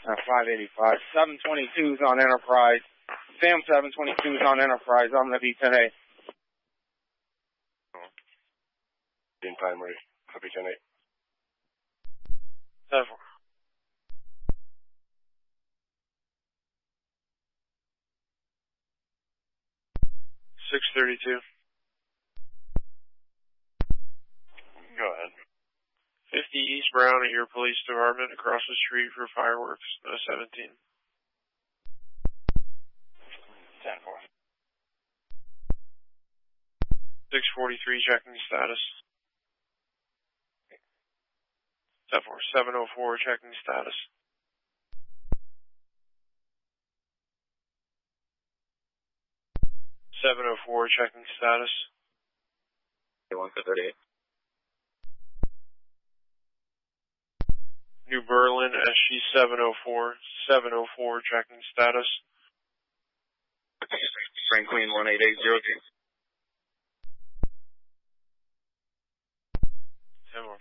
585. 722's on Enterprise. Sam 722's on Enterprise. I'm going to be 10-8. In primary. Copy 10-8. 7-4. 632. Go ahead. 50 East Brown at your police department across the street for fireworks. 17. 10-4. 643 checking status. 10-4. 704 checking status. 704 checking status. 138. New Berlin, SG 704. 704 checking status. Frank Queen 18802. 10-4.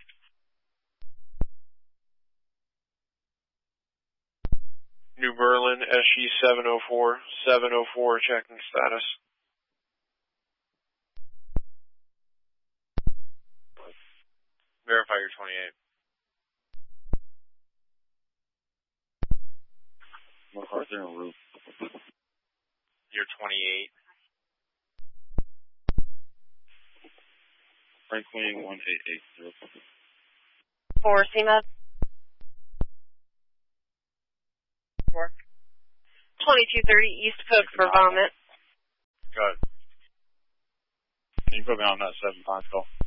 New Berlin, SG 704. 704 checking status. Verify your 28. MacArthur and Roof. Your 28. Frank Queen 1880. 4, CMAD. 4. 2230 East Cook for vomit. Good. Can you put me on that 7-5 call?